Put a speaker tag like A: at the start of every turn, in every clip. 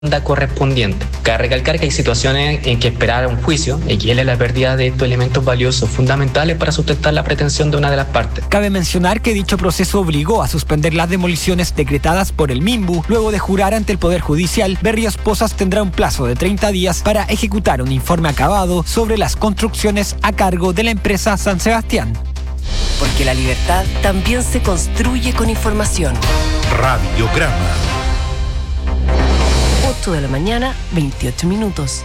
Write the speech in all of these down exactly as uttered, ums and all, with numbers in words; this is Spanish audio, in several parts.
A: correspondiente. Cabe recalcar que hay situaciones en que esperar a un juicio equivale a la pérdida de estos elementos valiosos fundamentales para sustentar la pretensión de una de las partes.
B: Cabe mencionar que dicho proceso obligó a suspender las demoliciones decretadas por el MIMBU. Luego de jurar ante el Poder Judicial, Berríos Pozas tendrá un plazo de treinta días para ejecutar un informe acabado sobre las construcciones a cargo de la empresa San Sebastián.
C: Porque la libertad también se construye con información.
D: Radiograma.
C: ocho de la mañana, veintiocho minutos.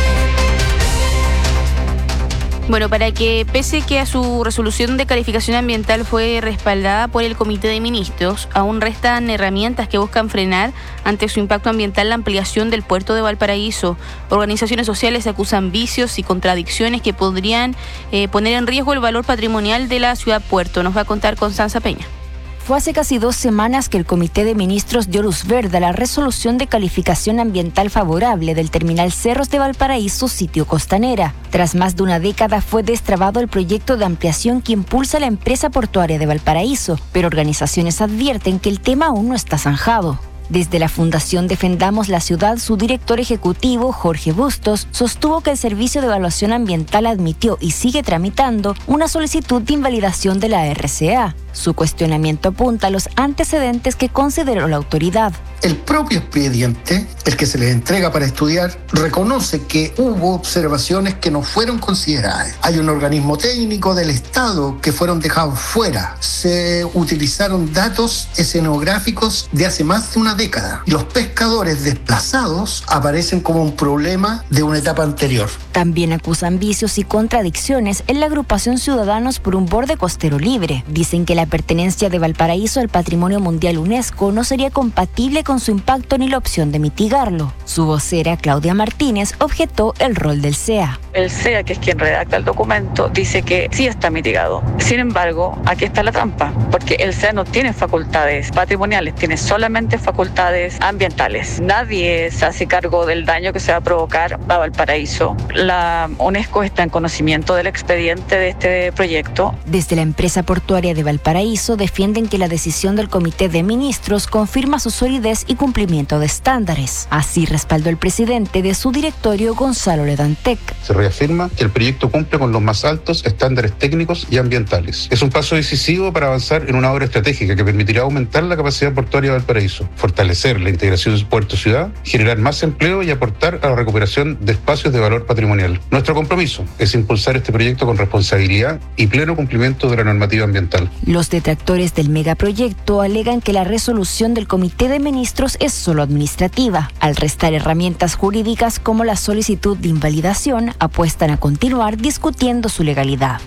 E: Bueno, para que, pese que a su resolución de calificación ambiental fue respaldada por el Comité de Ministros, aún restan herramientas que buscan frenar ante su impacto ambiental la ampliación del puerto de Valparaíso. Organizaciones sociales acusan vicios y contradicciones que podrían eh, poner en riesgo el valor patrimonial de la ciudad puerto. Nos va a contar Constanza Peña.
F: Fue hace casi dos semanas que el Comité de Ministros dio luz verde a la resolución de calificación ambiental favorable del terminal Cerros de Valparaíso, sitio Costanera. Tras más de una década fue destrabado el proyecto de ampliación que impulsa la empresa portuaria de Valparaíso, pero organizaciones advierten que el tema aún no está zanjado. Desde la Fundación Defendamos la Ciudad, su director ejecutivo, Jorge Bustos, sostuvo que el Servicio de Evaluación Ambiental admitió y sigue tramitando una solicitud de invalidación de la R C A. Su cuestionamiento apunta a los antecedentes que consideró la autoridad.
G: El propio expediente, el que se les entrega para estudiar, reconoce que hubo observaciones que no fueron consideradas. Hay un organismo técnico del Estado que fueron dejados fuera. Se utilizaron datos escenográficos de hace más de una década. Los pescadores desplazados aparecen como un problema de una etapa anterior.
F: También acusan vicios y contradicciones en la agrupación Ciudadanos por un Borde Costero Libre. Dicen que la pertenencia de Valparaíso al Patrimonio Mundial UNESCO no sería compatible con su impacto ni la opción de mitigarlo. Su vocera, Claudia Martínez, objetó el rol del C E A.
H: El C E A, que es quien redacta el documento, dice que sí está mitigado. Sin embargo, aquí está la trampa, porque el C E A no tiene facultades patrimoniales, tiene solamente facultades ambientales. Nadie se hace cargo del daño que se va a provocar a Valparaíso. La UNESCO está en conocimiento del expediente de este proyecto.
F: Desde la empresa portuaria de Valparaíso defienden que la decisión del Comité de Ministros confirma su solidez y cumplimiento de estándares. Así respaldó el presidente de su directorio, Gonzalo Ledantec.
I: Se reafirma que el proyecto cumple con los más altos estándares técnicos y ambientales. Es un paso decisivo para avanzar en una obra estratégica que permitirá aumentar la capacidad portuaria de Valparaíso, fortalecer la integración puerto-ciudad, generar más empleo y aportar a la recuperación de espacios de valor patrimonial. Nuestro compromiso es impulsar este proyecto con responsabilidad y pleno cumplimiento de la normativa ambiental.
F: Los detractores del megaproyecto alegan que la resolución del Comité de Ministros es solo administrativa. Al restar herramientas jurídicas como la solicitud de invalidación, apuestan a continuar discutiendo su legalidad.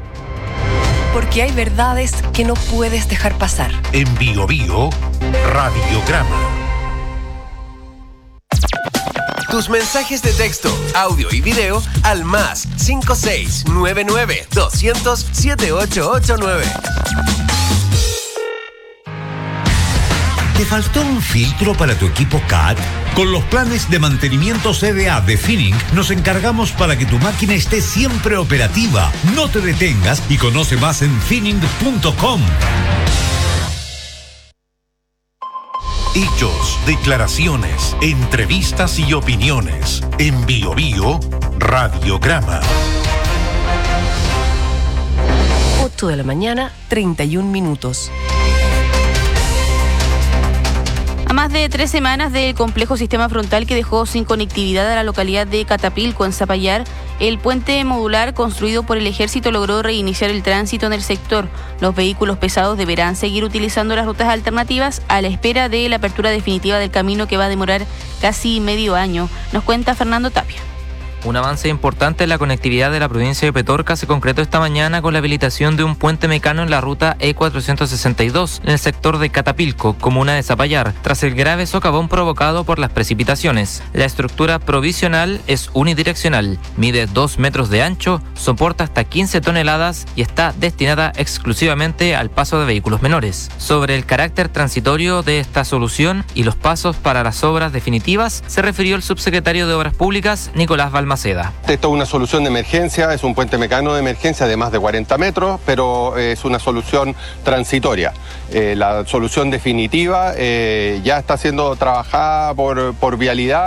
C: Porque hay verdades que no puedes dejar pasar.
D: En Bio Bio, Radiograma. Tus mensajes de texto, audio y video al más cinco seis nueve nueve doscientos siete ocho ocho nueve.
J: ¿Te faltó un filtro para tu equipo C A D? Con los planes de mantenimiento C D A de Finning nos encargamos para que tu máquina esté siempre operativa. No te detengas y conoce más en finning punto com.
D: Hechos, declaraciones, entrevistas y opiniones. En Bio Bio, Radiograma.
C: ocho de la mañana, treinta y un minutos.
E: A más de tres semanas del complejo sistema frontal que dejó sin conectividad a la localidad de Catapilco, en Zapallar, el puente modular construido por el Ejército logró reiniciar el tránsito en el sector. Los vehículos pesados deberán seguir utilizando las rutas alternativas a la espera de la apertura definitiva del camino, que va a demorar casi medio año. Nos cuenta Fernando Tapia.
K: Un avance importante en la conectividad de la provincia de Petorca se concretó esta mañana con la habilitación de un puente mecano en la ruta E cuatrocientos sesenta y dos en el sector de Catapilco, comuna de Zapallar, tras el grave socavón provocado por las precipitaciones. La estructura provisional es unidireccional, mide dos metros de ancho, soporta hasta quince toneladas y está destinada exclusivamente al paso de vehículos menores. Sobre el carácter transitorio de esta solución y los pasos para las obras definitivas, se refirió el subsecretario de Obras Públicas, Nicolás Valmar. Balmaceda.
L: Esto es una solución de emergencia, es un puente mecano de emergencia de más de cuarenta metros, pero es una solución transitoria. Eh, la solución definitiva eh, ya está siendo trabajada por, por Vialidad.